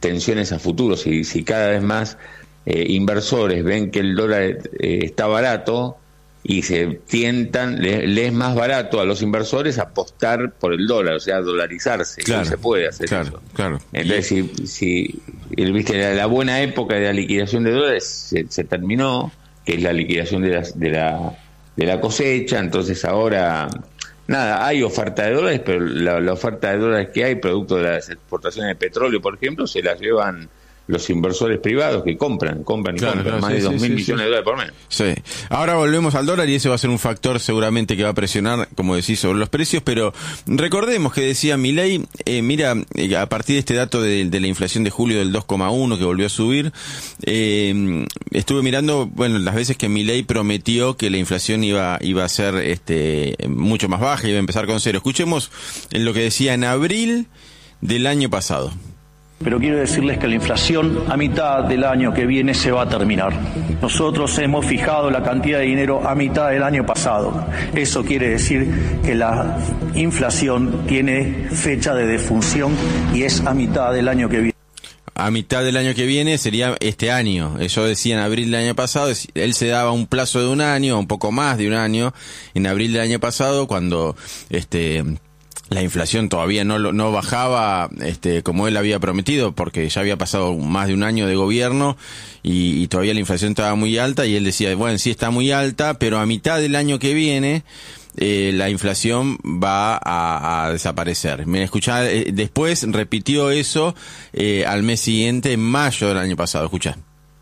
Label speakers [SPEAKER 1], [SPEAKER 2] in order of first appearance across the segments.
[SPEAKER 1] tensiones a futuro. Si cada vez más inversores ven que el dólar está barato y se tientan, le es más barato a los inversores apostar por el dólar, o sea, dolarizarse.
[SPEAKER 2] Claro,
[SPEAKER 1] no se puede hacer eso.
[SPEAKER 2] Claro.
[SPEAKER 1] Entonces, si viste, la buena época de la liquidación de dólares se terminó, que es la liquidación de la cosecha. Entonces ahora, nada, hay oferta de dólares, pero la oferta de dólares que hay, producto de las exportaciones de petróleo, por ejemplo, se las llevan los inversores privados que compran más de 2.000 millones de dólares por mes.
[SPEAKER 2] Sí. Ahora volvemos al dólar y ese va a ser un factor seguramente que va a presionar, como decís, sobre los precios, pero recordemos que decía Milei, mira, a partir de este dato de la inflación de julio del 2,1 que volvió a subir, estuve mirando, bueno, las veces que Milei prometió que la inflación iba a ser mucho más baja, iba a empezar con cero. Escuchemos lo que decía en abril del año pasado.
[SPEAKER 3] Pero quiero decirles que la inflación a mitad del año que viene se va a terminar. Nosotros hemos fijado la cantidad de dinero a mitad del año pasado. Eso quiere decir que la inflación tiene fecha de defunción y es a mitad del año que viene.
[SPEAKER 2] A mitad del año que viene sería este año. Eso decía en abril del año pasado. Él se daba un plazo de un año, un poco más de un año, en abril del año pasado, cuando la inflación todavía no bajaba como él había prometido, porque ya había pasado más de un año de gobierno y todavía la inflación estaba muy alta, y él decía, bueno, sí está muy alta, pero a mitad del año que viene la inflación va a desaparecer. Me escuchá, después repitió eso al mes siguiente, en mayo del año pasado. Escuchá.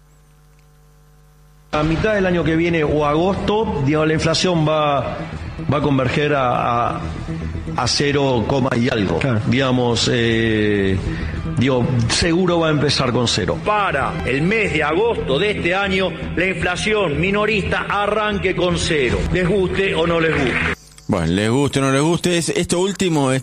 [SPEAKER 3] A mitad del año que viene o agosto, digamos, la inflación va a converger a 0, y algo. Claro. Digamos, seguro va a empezar con 0. Para el mes de agosto de este año, la inflación minorista arranque con 0. Les guste o no les guste.
[SPEAKER 2] Bueno, les guste o no les guste, este último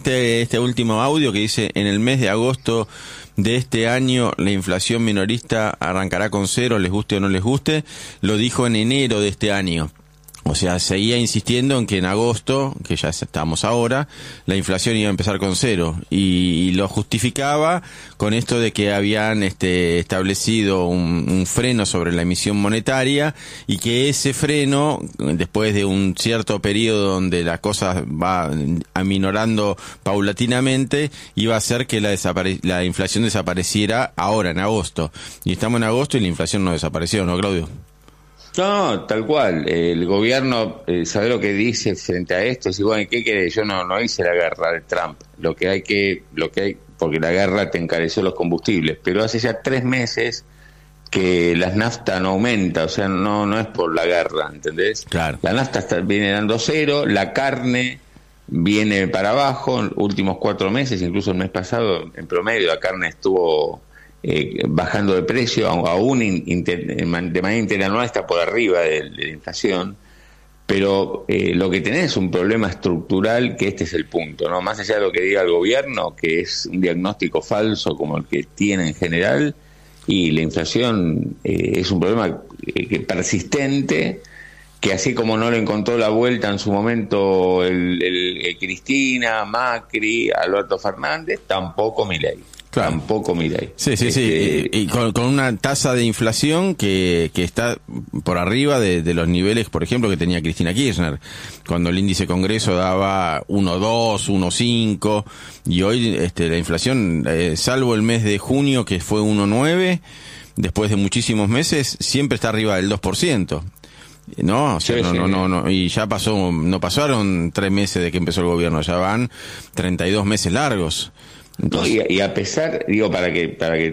[SPEAKER 2] audio que dice, en el mes de agosto de este año la inflación minorista arrancará con 0, les guste o no les guste, lo dijo en enero de este año. O sea, seguía insistiendo en que en agosto, que ya estamos ahora, la inflación iba a empezar con 0. Y lo justificaba con esto de que habían establecido un freno sobre la emisión monetaria, y que ese freno, después de un cierto periodo donde la cosa va aminorando paulatinamente, iba a hacer que la inflación desapareciera ahora, en agosto. Y estamos en agosto y la inflación no desapareció, ¿no, Claudio?
[SPEAKER 1] No, tal cual. El gobierno, ¿sabe lo que dice frente a esto? Es igual, ¿qué querés? Yo no hice la guerra de Trump. Lo que hay, porque la guerra te encareció los combustibles. Pero hace ya 3 meses que la nafta no aumenta, o sea, no es por la guerra, ¿entendés? Claro. La nafta viene dando 0, la carne viene para abajo, los últimos 4 meses, incluso el mes pasado, en promedio, la carne estuvo bajando de precio, aún de manera interanual está por arriba de la inflación, pero lo que tenés es un problema estructural, que este es el punto, ¿no? Más allá de lo que diga el gobierno, que es un diagnóstico falso como el que tiene en general, y la inflación es un problema persistente, que así como no le encontró la vuelta en su momento el Cristina, Macri, Alberto Fernández, tampoco Milei. Claro. Tampoco Milei.
[SPEAKER 2] Sí. Y con una tasa de inflación que está por arriba de los niveles, por ejemplo, que tenía Cristina Kirchner, cuando el índice Congreso daba 1,2, 1,5, y hoy la inflación, salvo el mes de junio, que fue 1,9, después de muchísimos meses, siempre está arriba del 2%. No, o sea, sí, no, y ya no pasaron 3 meses de que empezó el gobierno, ya van 32 meses largos. Entonces...
[SPEAKER 1] No, y a pesar, para que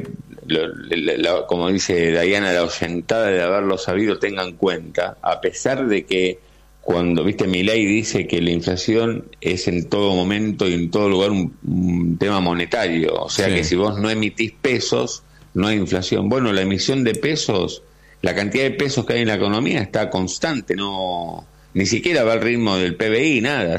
[SPEAKER 1] como dice Diana, la oyentada de haberlo sabido tenga en cuenta, a pesar de que cuando, Milei dice que la inflación es en todo momento y en todo lugar un tema monetario, o sea, que si vos no emitís pesos, no hay inflación. Bueno, la emisión de pesos, la cantidad de pesos que hay en la economía está constante, ni siquiera va al ritmo del PBI, nada,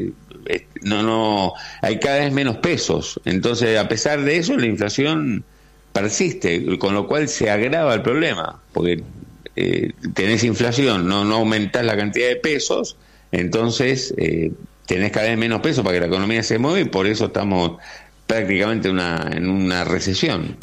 [SPEAKER 1] hay cada vez menos pesos. Entonces, a pesar de eso, la inflación persiste, con lo cual se agrava el problema, porque tenés inflación, no aumentás la cantidad de pesos, entonces tenés cada vez menos pesos para que la economía se mueva, y por eso estamos prácticamente en una recesión.